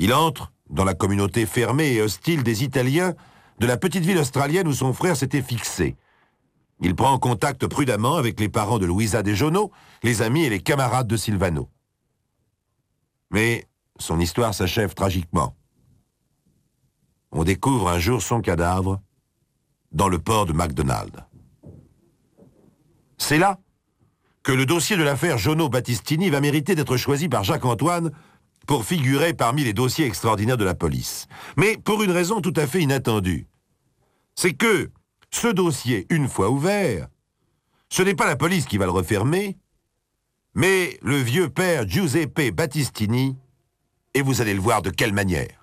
Il entre dans la communauté fermée et hostile des Italiens de la petite ville australienne où son frère s'était fixé. Il prend contact prudemment avec les parents de Luisa Dejono, les amis et les camarades de Silvano. Mais son histoire s'achève tragiquement. On découvre un jour son cadavre dans le port de McDonald. C'est là que le dossier de l'affaire Jono-Battistini va mériter d'être choisi par Jacques-Antoine pour figurer parmi les dossiers extraordinaires de la police. Mais pour une raison tout à fait inattendue. C'est que ce dossier, une fois ouvert, ce n'est pas la police qui va le refermer, mais le vieux père Giuseppe Battistini, et vous allez le voir de quelle manière.